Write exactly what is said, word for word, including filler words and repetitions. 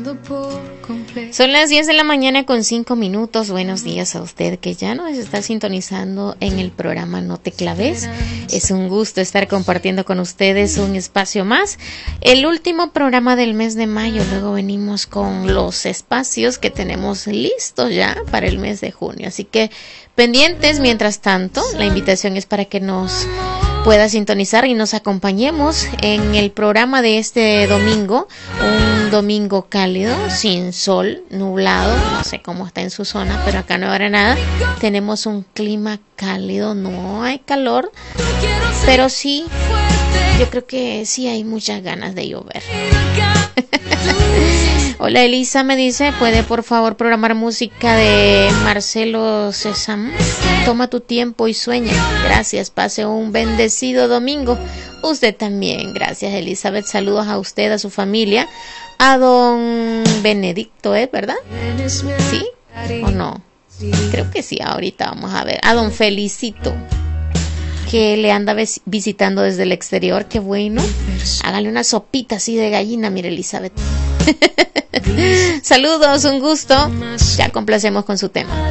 Son las diez de la mañana con cinco minutos. Buenos días a usted que ya nos está sintonizando en el programa No Te Claves. Es un gusto estar compartiendo con ustedes un espacio más. El último programa del mes de mayo. Luego venimos con los espacios que tenemos listos ya para el mes de junio. Así que pendientes. Mientras tanto, la invitación es para que nos pueda sintonizar y nos acompañemos en el programa de este domingo, un domingo cálido, sin sol, nublado, no sé cómo está en su zona, pero acá en Nueva Granada tenemos un clima cálido, no hay calor, pero sí, yo creo que sí hay muchas ganas de llover. Hola Elisa, me dice, ¿puede por favor programar música de Marcelo Sésamo? Toma tu tiempo y sueña. Gracias, pase un bendecido domingo. Usted también, gracias Elizabeth. Saludos a usted, a su familia. A don Benedicto, ¿eh? ¿Verdad? ¿Sí o no? Creo que sí, ahorita vamos a ver. A don Felicito, que le anda visitando desde el exterior, qué bueno. Hágale una sopita así de gallina, mire Elizabeth. Saludos, un gusto. Ya complacemos con su tema.